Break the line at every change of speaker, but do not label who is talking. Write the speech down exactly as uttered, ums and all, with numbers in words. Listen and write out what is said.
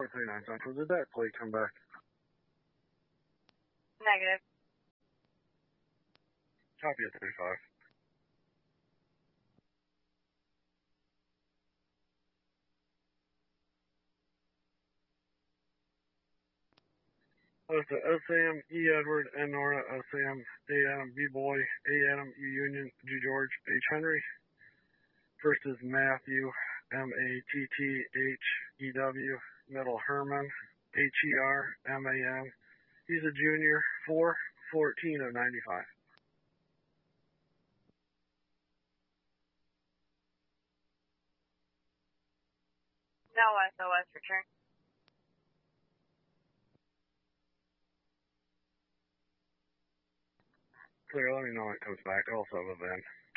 four three nine Central, did that plate come back?
Negative.
Copy at thirty-five. That's the S A M E Edward, N Nora, S A M A Adam B Boy, A Adam E Union, G George, H Henry. First is Matthew, M A T T H E W, middle Herman, H E R M A N. He's a junior, four fourteen of ninety-five.
No S O S return.
Clear, let me know when it comes back. Also have a van.